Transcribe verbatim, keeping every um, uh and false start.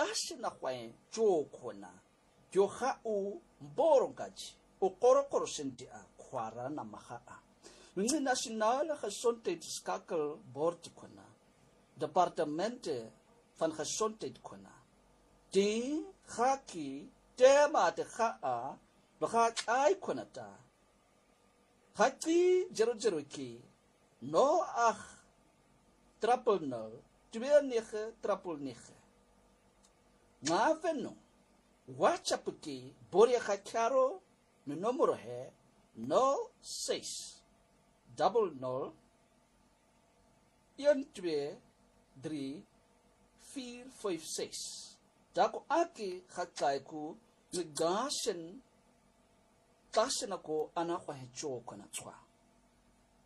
dashina kwae jokona joha u mborongaji u korokoro senti a kwara na maha a ngi nasionale gesondheidskakel board kona departemente van gesondheid kona die haki tema te gaa baka ai kona ta haki jero jero ki no ach triple nul twee nege triple nege ngaveno wachapuki boria khacharo no numero he no seis double nol een twee drie vier vyf ses dako aki khakai ku negashen tasena ko ana kwa hecho kona tswa